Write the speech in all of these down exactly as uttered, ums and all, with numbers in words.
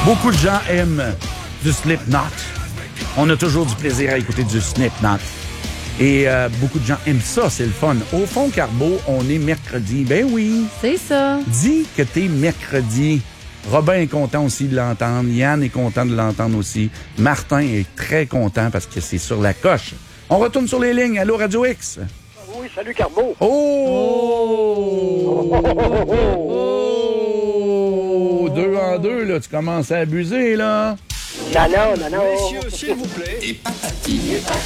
Beaucoup de gens aiment du Slipknot. On a toujours du plaisir à écouter du Slipknot. Et euh, beaucoup de gens aiment ça, c'est le fun. Au fond, Carbo, on est mercredi. Ben oui. C'est ça. Dis que t'es mercredi. Robin est content aussi de l'entendre. Yann est content de l'entendre aussi. Martin est très content parce que c'est sur la coche. On retourne sur les lignes. Allô, Radio X? Oui, salut, Carbo. Oh! Oh! Oh! Oh! Oh! Deux en deux, là. Tu commences à abuser, là. Non, non, non, non. Messieurs, s'il vous plaît. Et patati.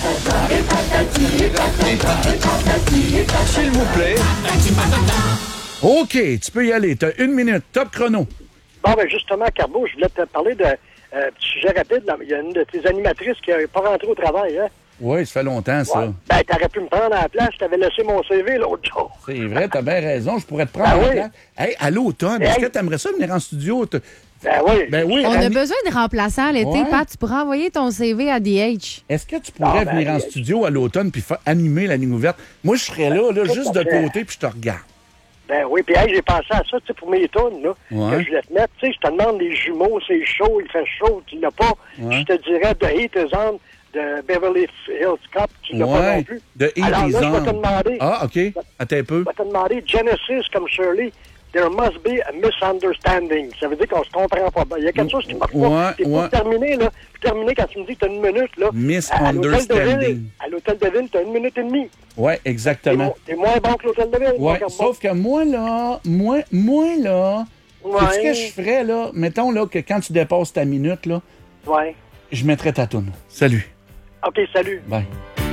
S'il vous plaît. OK, tu peux y aller. T'as une minute. Top chrono. Bon, ben justement, Carbo, je voulais te parler de euh, petit sujet rapide. Là. Il y a une de tes animatrices qui n'est pas rentrée au travail, hein? Oui, ça fait longtemps, ça. Ouais. Ben, t'aurais pu me prendre à la place. Je t'avais laissé mon C V l'autre jour. C'est vrai, t'as bien raison. Je pourrais te prendre Ben à la oui. place. Hey, à l'automne, Hey. est-ce que t'aimerais ça venir en studio? Te- Ben oui. Ben oui. On a Annie- besoin de remplaçants l'été, Ouais. Pat. Tu pourras envoyer ton C V à D H. Est-ce que tu pourrais Ah, ben, venir en euh, studio à l'automne puis fa- animer la ligne ouverte? Moi, je serais là, là, tout juste à de fait. côté, puis je te regarde. Ben oui, puis hey, j'ai pensé à ça, tu sais, pour mes tunes, là, Ouais. que je voulais te mettre. Tu sais, je te demande des jumeaux, c'est chaud, il fait chaud, tu l'as pas. Ouais. Je te dirais The Heat is On de Beverly Hills Cop, tu l'as pas non Ouais, plus. de Heat Alors is là, je vais On. te demander, Ah, OK. Attends un peu. je vais te demander Genesis comme Shirley. There must be a misunderstanding. Ça veut dire qu'on se comprend pas. Il y a quelque chose qui marche pas. Ouais, Et pour ouais. terminer, là, pour terminer, quand tu me dis que tu as une minute, là, à- à l'hôtel de ville, Misunderstanding. à l'hôtel de ville, tu as une minute et demie. Ouais, T'es exactement. mo- T'es moins bon que l'hôtel de ville. mon Ouais, Carbo. sauf que moi, là, moi, moi, là, Ouais. sais-tu ce que je ferais, là? Mettons, là, que quand tu dépasses ta minute, là, Ouais. je mettrais ta toune. Salut. OK, salut. Bye.